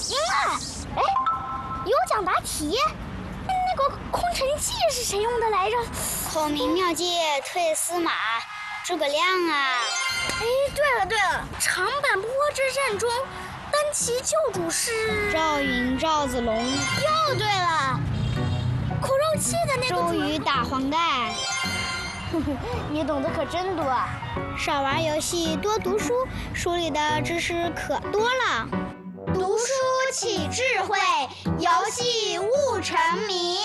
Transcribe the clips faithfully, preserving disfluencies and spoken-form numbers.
赢了！哎，有奖答题。那个空城计是谁用的来着？ 孔明妙计退司马，诸葛亮啊！ 哎，对了对了，长坂坡之战中，单骑救主是赵云、赵子龙。 又对了，苦肉计的那个周瑜打黄盖。 你懂得可真多啊！ 少玩游戏，多读书，书里的知识可多了。 读书起智慧，游戏悟沉迷。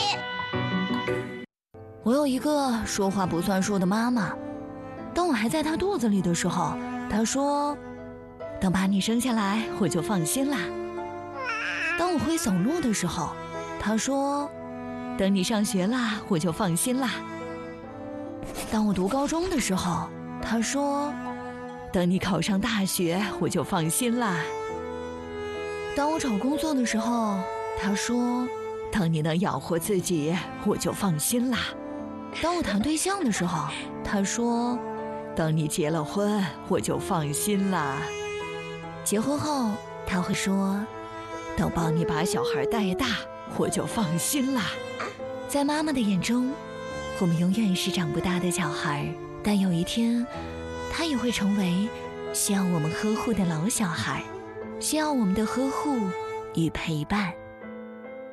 我有一个说话不算数的妈妈，当我还在她肚子里的时候，她说：“等把你生下来，我就放心啦。”当我会走路的时候，她说：“等你上学啦，我就放心啦。”当我读高中的时候，她说：“等你考上大学，我就放心啦。”当我找工作的时候，她说：“等你能养活自己，我就放心啦。”当我谈对象的时候，她说：“等你结了婚，我就放心啦。”结婚后，她会说：“等帮你把小孩带大，我就放心啦。”在妈妈的眼中，我们永远是长不大的小孩，但有一天，她也会成为需要我们呵护的老小孩，需要我们的呵护与陪伴。